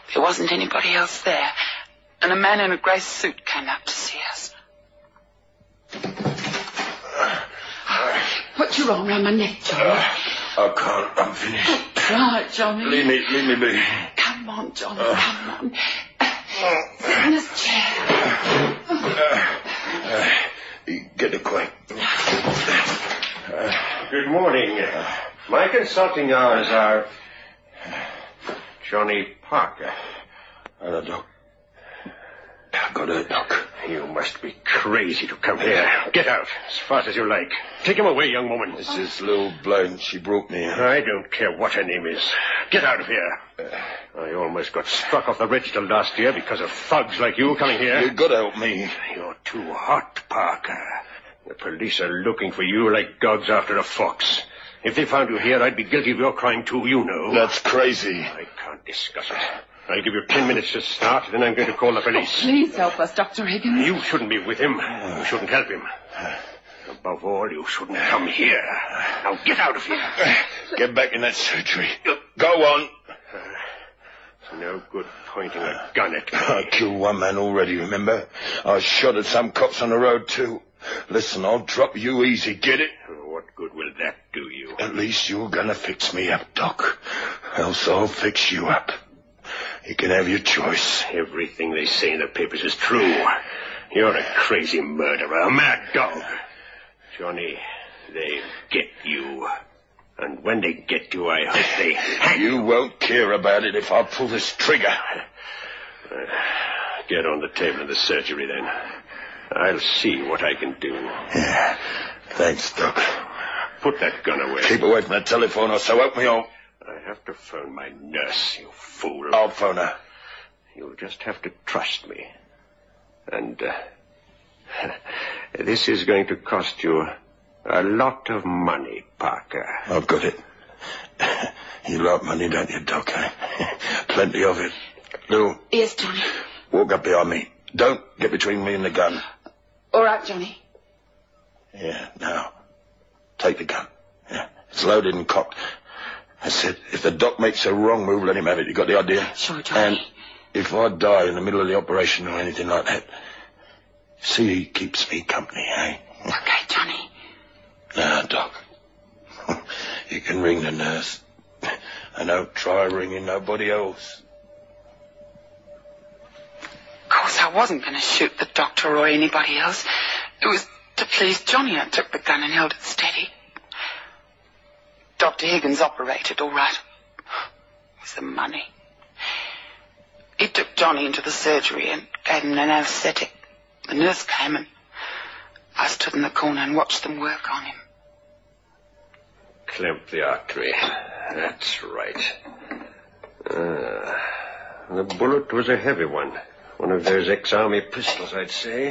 There wasn't anybody else there, and a man in a grey suit came up to see us. What's wrong around my neck, Johnny? I can't. I'm finished. Right, Johnny. Leave me be. Come on, Johnny, come on. Sit in this chair. Get acquainted. Good morning. My consulting hours are... Johnny Parker. Hello, Doc. Got hurt, Doc. You must be crazy to come here. Get out, as fast as you like. Take him away, young woman. This is Lil Blaine. She brought me in. I don't care what her name is. Get out of here. I almost got struck off the register last year because of thugs like you coming here. You gotta help me. You're too hot, Parker. The police are looking for you like dogs after a fox. If they found you here, I'd be guilty of your crime too, you know. That's crazy. I can't discuss it. I'll give you 10 minutes to start, then I'm going to call the police. Please help us, Dr. Higgins. You shouldn't be with him. You shouldn't help him. Above all, you shouldn't come here. Now get out of here. Get back in that surgery. Go on. It's no good pointing a gun at me. I killed one man already, remember? I shot at some cops on the road, too. Listen, I'll drop you easy, get it? What good will that do you? At least you're gonna fix me up, Doc. Else I'll fix you up. You can have your choice. Everything they say in the papers is true. You're a crazy murderer, a mad dog. Johnny, they'll get you. And when they get you, I hope they hang you. You won't care about it if I pull this trigger. Get on the table in the surgery, then. I'll see what I can do. Yeah. Thanks, Doc. Put that gun away. Keep away from the telephone or so help me on. I have to phone my nurse, you fool. I'll phone her. You'll just have to trust me. And, this is going to cost you a lot of money, Parker. I've got it. You like money, don't you, Doc? Plenty of it. Lou. Yes, Johnny. Walk up behind me. Don't get between me and the gun. All right, Johnny. Yeah, now. Take the gun. Yeah, it's loaded and cocked. I said, if the doc makes a wrong move, let him have it. You got the idea? Sure, Johnny. And if I die in the middle of the operation or anything like that, see, he keeps me company, eh? Okay, Johnny. Now, Doc, you can ring the nurse. And don't try ringing nobody else. Of course, I wasn't going to shoot the doctor or anybody else. It was to please Johnny I took the gun and held it steady. Dr. Higgins operated all right. It was the money. He took Johnny into the surgery and gave him an anesthetic. The nurse came and I stood in the corner and watched them work on him. Clamp the artery. That's right. The bullet was a heavy one. One of those ex-army pistols, I'd say.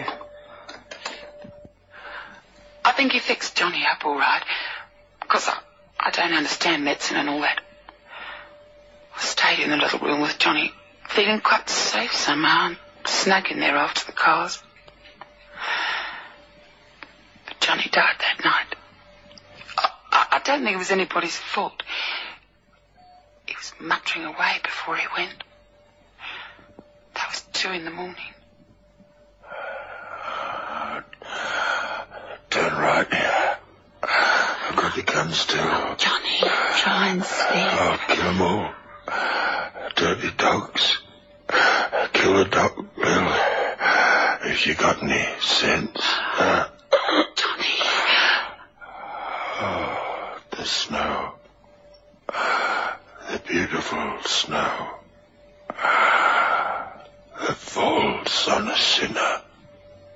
I think he fixed Johnny up all right. Because I don't understand medicine and all that. I stayed in the little room with Johnny, feeling quite safe somehow, and snug in there after the cars. But Johnny died that night. I don't think it was anybody's fault. He was muttering away before he went. That was 2 a.m. Turn right. I've got the guns too. Johnny, try and sleep. I'll kill them all. Dirty dogs. Kill a dog, Bill. If you got any sense. Johnny. Oh, the snow. The beautiful snow. That falls on a sinner.